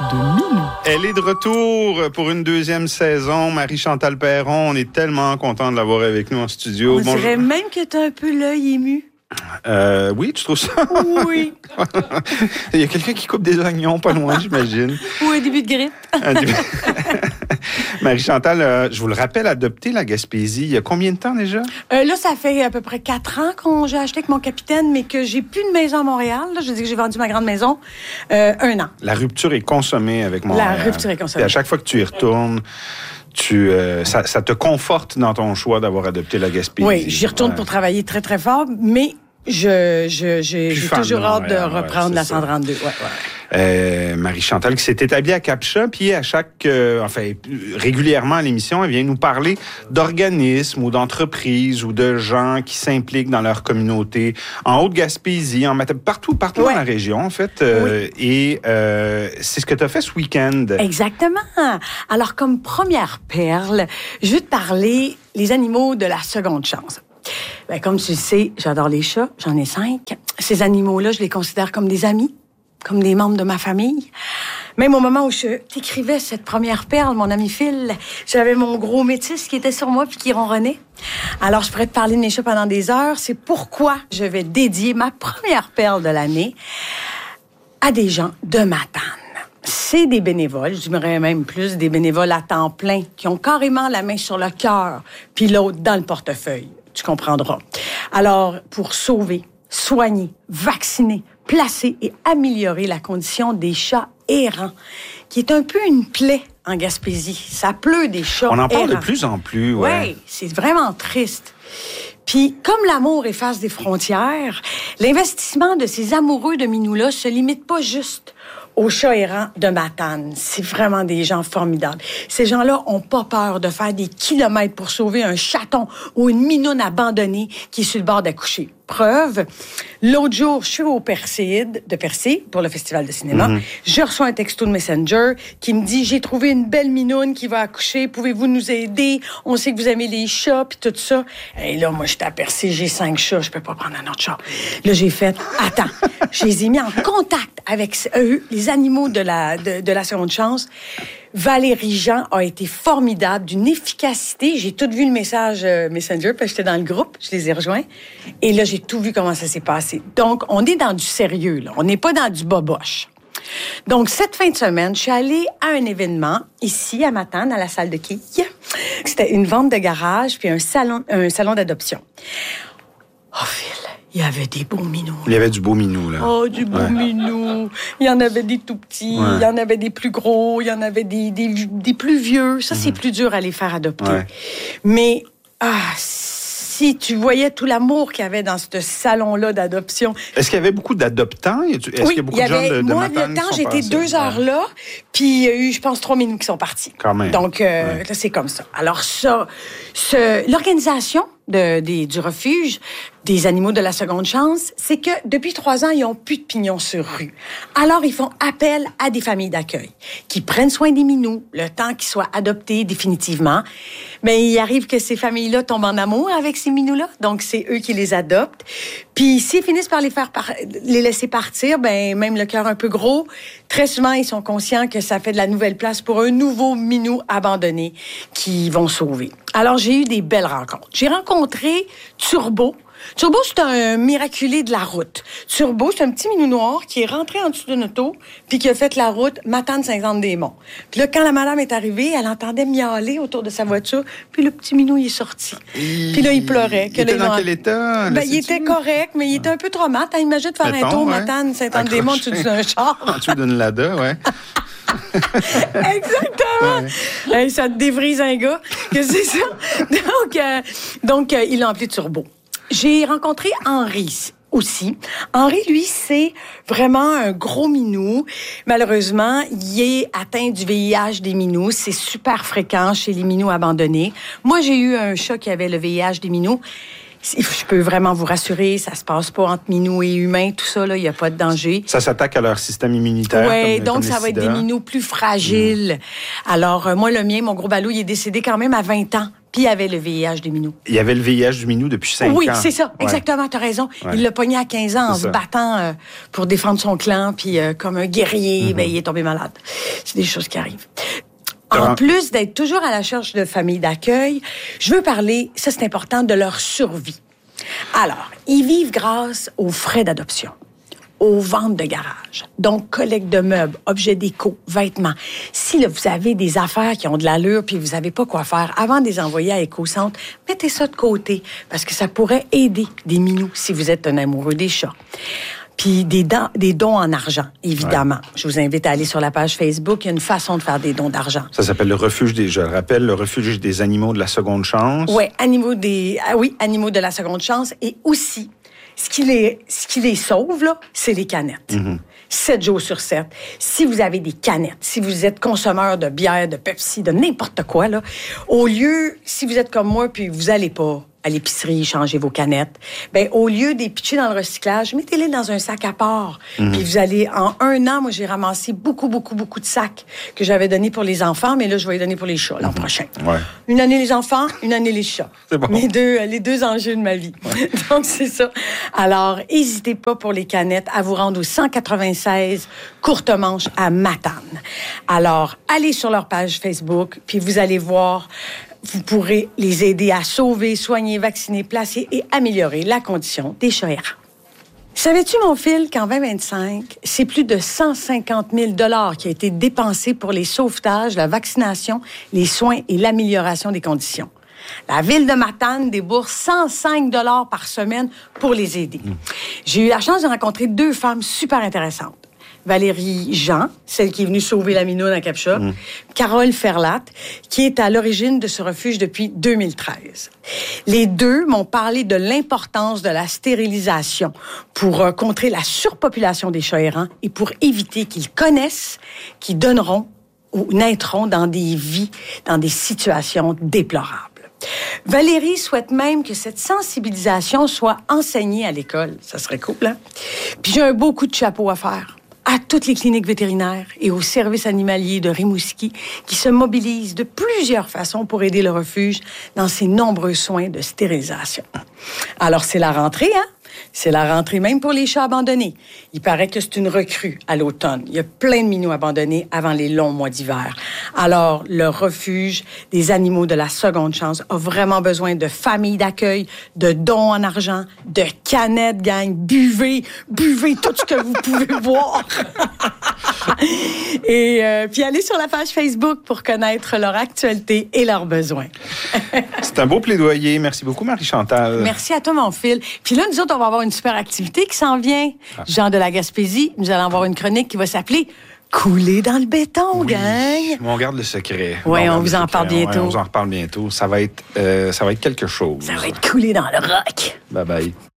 de Minou. Elle est de retour pour une deuxième saison. Marie-Chantal Perron, on est tellement content de l'avoir avec nous en studio. On dirait même que tu as un peu l'œil ému. Oui, tu trouves ça? Oui. Il y a quelqu'un qui coupe des oignons pas loin, j'imagine. Ou un début de grippe. Marie-Chantal, je vous le rappelle, adopter la Gaspésie, il y a combien de temps déjà? Là, ça fait à peu près 4 ans que j'ai acheté avec mon capitaine, mais que j'ai plus de maison à Montréal. Là, je dis que j'ai vendu ma grande maison 1 an. La rupture est consommée avec Montréal. La rupture est consommée. Et à chaque fois que tu y retournes, ça te conforte dans ton choix d'avoir adopté la Gaspésie. Oui, j'y retourne pour travailler très, très fort, mais j'ai toujours hâte de reprendre la 132. Marie-Chantal qui s'est établie à Capcha, puis à régulièrement à l'émission, elle vient nous parler d'organismes ou d'entreprises ou de gens qui s'impliquent dans leur communauté en Haute-Gaspésie, partout dans la région, en fait. Et c'est ce que tu as fait ce week-end. Exactement. Alors, comme première perle, je vais te parler les animaux de la seconde chance. Ben, comme tu le sais, j'adore les chats, j'en ai 5. Ces animaux-là, je les considère comme des amis, comme des membres de ma famille. Même au moment où je t'écrivais cette première perle, mon ami Phil, j'avais mon gros métis qui était sur moi puis qui ronronnait. Alors, je pourrais te parler de mes chats pendant des heures. C'est pourquoi je vais dédier ma première perle de l'année à des gens de Matane. C'est des bénévoles, je dirais même plus des bénévoles à temps plein, qui ont carrément la main sur le cœur, puis l'autre dans le portefeuille. Tu comprendras. Alors, pour sauver, soigner, vacciner, placer et améliorer la condition des chats errants, qui est un peu une plaie en Gaspésie. Ça pleut des chats errants. On en parle de plus en plus, Oui, c'est vraiment triste. Puis, comme l'amour efface des frontières, l'investissement de ces amoureux de Minou-là se limite pas juste aux chats errants de Matane. C'est vraiment des gens formidables. Ces gens-là ont pas peur de faire des kilomètres pour sauver un chaton ou une minoune abandonnée qui est sur le bord d'accoucher. Preuve, l'autre jour, je suis au Perséide de Percé pour le festival de cinéma. Je reçois un texto de Messenger qui me dit « J'ai trouvé une belle minoune qui va accoucher. Pouvez-vous nous aider? On sait que vous aimez les chats, puis tout ça. » Et là, moi, j'étais à Percé, j'ai 5 chats, je peux pas prendre un autre chat. Là, j'ai fait « Attends. » Je les ai mis en contact avec eux, les animaux de la seconde chance. Valérie Jean a été formidable, d'une efficacité. J'ai tout vu le message Messenger, puis j'étais dans le groupe, je les ai rejoints. Et là, j'ai tout vu comment ça s'est passé. Donc, on est dans du sérieux, là. On n'est pas dans du boboche. Donc, cette fin de semaine, je suis allée à un événement, ici, à Matane, à la salle de quilles. C'était une vente de garage, puis un salon d'adoption. Oh, Phil, il y avait des beaux minous. Il y avait du beau minou, là. Oh, du beau minou. Il y en avait des tout petits, il y en avait des plus gros, il y en avait des plus vieux. Ça, c'est plus dur à les faire adopter. Ouais. Mais, si tu voyais tout l'amour qu'il y avait dans ce salon-là d'adoption. Est-ce qu'il y avait beaucoup d'adoptants? Est-ce qu'il y a beaucoup de gens de moi, Matane le temps, j'étais 2 heures là, puis il y a eu, je pense, 3 minous qui sont partis. Quand même. Donc, là, c'est comme ça. Alors, l'organisation du refuge des animaux de la seconde chance, c'est que depuis 3 ans, ils n'ont plus de pignon sur rue. Alors, ils font appel à des familles d'accueil qui prennent soin des minous le temps qu'ils soient adoptés définitivement. Mais il arrive que ces familles-là tombent en amour avec ces minous-là, donc c'est eux qui les adoptent. Puis s'ils finissent par les laisser partir, ben même le cœur un peu gros, très souvent, ils sont conscients que ça fait de la nouvelle place pour un nouveau minou abandonné qu'ils vont sauver. Alors, j'ai eu des belles rencontres. J'ai rencontré Turbo. Turbo, c'est un miraculé de la route. Turbo, c'est un petit minou noir qui est rentré en dessous d'une auto puis qui a fait la route Matane-Saint-Anne-des-Monts. Puis là, quand la madame est arrivée, elle entendait miauler autour de sa voiture, puis le petit minou, il est sorti. Puis là, il pleurait. Il était dans quel état? Ben, il était correct, mais il était un peu traumatisé. Imagine de faire un tour Matane-Saint-Anne-des-Monts en dessous d'un char. En dessous d'une Lada, ouais. Exactement. Ouais. Hey, ça te dévrise un gars. Que c'est ça. Donc, il l'a appelé Turbo. J'ai rencontré Henri aussi. Henri, lui, c'est vraiment un gros minou. Malheureusement, il est atteint du VIH des minous. C'est super fréquent chez les minous abandonnés. Moi, j'ai eu un chat qui avait le VIH des minous. Je peux vraiment vous rassurer, ça se passe pas entre minous et humains, tout ça, là, il n'y a pas de danger. Ça s'attaque à leur système immunitaire. Oui, donc ça va être des minous plus fragiles. Alors, moi, le mien, mon gros ballot, il est décédé quand même à 20 ans. Puis il y avait le VIH des minous. Il y avait le VIH du minou depuis 5 ans. Oui, c'est ça, exactement, tu as raison. Ouais. Il l'a pogné à 15 ans en se battant pour défendre son clan, puis comme un guerrier, il est tombé malade. C'est des choses qui arrivent. En plus d'être toujours à la recherche de familles d'accueil, je veux parler, ça c'est important, de leur survie. Alors, ils vivent grâce aux frais d'adoption, aux ventes de garage, donc collecte de meubles, objets déco, vêtements. Si là, vous avez des affaires qui ont de l'allure puis vous savez pas quoi faire, avant de les envoyer à Écocentre, mettez ça de côté parce que ça pourrait aider des minous si vous êtes un amoureux des chats. Puis des dons en argent, évidemment. Ouais. Je vous invite à aller sur la page Facebook. Il y a une façon de faire des dons d'argent. Ça s'appelle le refuge je le rappelle, le refuge des animaux de la seconde chance. Ouais, animaux de la seconde chance. Et aussi, ce qui les sauve, là, c'est les canettes. 7 jours sur 7. Si vous avez des canettes, si vous êtes consommeur de bière, de Pepsi, de n'importe quoi, là, au lieu, si vous êtes comme moi, puis vous allez pas à l'épicerie, changer vos canettes, ben au lieu de les pitcher dans le recyclage, mettez-les dans un sac à part. Puis vous allez, en 1 an, moi, j'ai ramassé beaucoup de sacs que j'avais donnés pour les enfants, mais là, je vais les donner pour les chats l'an prochain. Ouais. Une année les enfants, une année les chats. C'est bon. Les deux enjeux de ma vie. Ouais. Donc, c'est ça. Alors, n'hésitez pas pour les canettes à vous rendre au 196 Courtemanche à Matane. Alors, allez sur leur page Facebook, puis vous allez voir. Vous pourrez les aider à sauver, soigner, vacciner, placer et améliorer la condition des chats errants. Savais-tu, mon Phil, qu'en 2025, c'est plus de 150 000 $ qui a été dépensé pour les sauvetages, la vaccination, les soins et l'amélioration des conditions? La ville de Matane débourse 105 $ par semaine pour les aider. J'ai eu la chance de rencontrer 2 femmes super intéressantes. Valérie Jean, celle qui est venue sauver la minoune à Capcha, Carole Ferlat, qui est à l'origine de ce refuge depuis 2013. Les 2 m'ont parlé de l'importance de la stérilisation pour contrer la surpopulation des chats errants et pour éviter qu'ils connaissent, qu'ils donneront ou naîtront dans des vies, dans des situations déplorables. Valérie souhaite même que cette sensibilisation soit enseignée à l'école. Ça serait cool, hein? Puis j'ai un beau coup de chapeau à faire à toutes les cliniques vétérinaires et aux services animaliers de Rimouski qui se mobilisent de plusieurs façons pour aider le refuge dans ses nombreux soins de stérilisation. Alors, c'est la rentrée, hein? C'est la rentrée même pour les chats abandonnés. Il paraît que c'est une recrue à l'automne. Il y a plein de minous abandonnés avant les longs mois d'hiver. Alors, le refuge des animaux de la seconde chance a vraiment besoin de familles d'accueil, de dons en argent, de canettes, gang. Buvez tout ce que vous pouvez boire. Et puis allez sur la page Facebook pour connaître leur actualité et leurs besoins. C'est un beau plaidoyer. Merci beaucoup, Marie-Chantal. Merci à toi, mon Phil. Puis là, nous autres, on va avoir une super activité qui s'en vient. Jean de la Gaspésie, nous allons avoir une chronique qui va s'appeler Couler dans le béton, gang. On garde le secret. Oui, on vous en parle bientôt. Ouais, on vous en reparle bientôt. Ça va être quelque chose. Ça va être coulé dans le rock. Bye bye.